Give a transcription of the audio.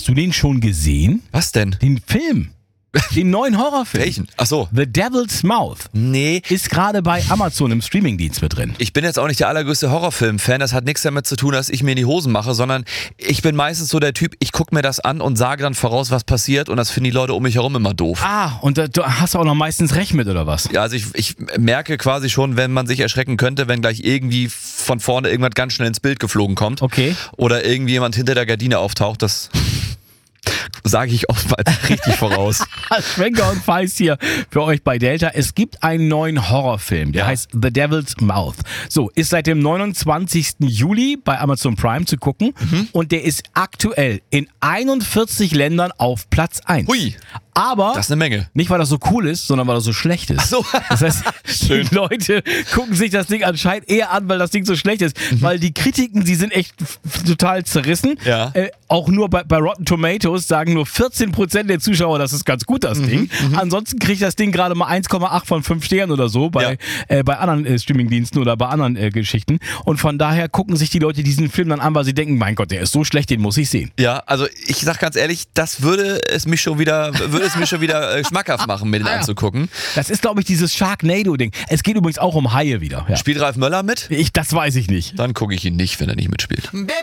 du den schon gesehen? Was denn? Den Film. Den neuen Horrorfilm. Welchen? Ach so. The Devil's Mouth. Nee. Ist gerade bei Amazon im Streamingdienst mit drin. Ich bin jetzt auch nicht der allergrößte Horrorfilm-Fan. Das hat nichts damit zu tun, dass ich mir in die Hosen mache, sondern ich bin meistens so der Typ, ich gucke mir das an und sage dann voraus, was passiert, und das finden die Leute um mich herum immer doof. Ah, und du hast auch noch meistens recht mit, oder was? Ja, also ich merke quasi schon, wenn man sich erschrecken könnte, wenn gleich irgendwie von vorne irgendwas ganz schnell ins Bild geflogen kommt. Okay. Oder irgendwie jemand hinter der Gardine auftaucht, das sage ich oftmals richtig voraus. Schwenker und Feist hier für euch bei Delta. Es gibt einen neuen Horrorfilm, der heißt The Devil's Mouth. So, ist seit dem 29. Juli bei Amazon Prime zu gucken und der ist aktuell in 41 Ländern auf Platz 1. Hui, Aber das ist eine Menge. nicht, weil das so cool ist, sondern weil das so schlecht ist. Ach so. Das heißt, Schön. die Leute gucken sich das Ding anscheinend eher an, weil das Ding so schlecht ist. Weil die Kritiken, die sind echt total zerrissen. Ja. Auch nur bei Rotten Tomatoes sagen nur 14% der Zuschauer, das ist ganz gut, das Ding. Ansonsten kriegt das Ding gerade mal 1,8 von 5 Sternen oder so bei anderen Streamingdiensten oder bei anderen Geschichten. Und von daher gucken sich die Leute diesen Film dann an, weil sie denken, mein Gott, der ist so schlecht, den muss ich sehen. Ja, also ich sag ganz ehrlich, das würde es mir schon wieder schmackhaft machen, mir den anzugucken. Das ist, glaube ich, dieses Sharknado-Ding. Es geht übrigens auch um Haie wieder. Ja. Spielt Ralf Möller mit? Das weiß ich nicht. Dann gucke ich ihn nicht, wenn er nicht mitspielt.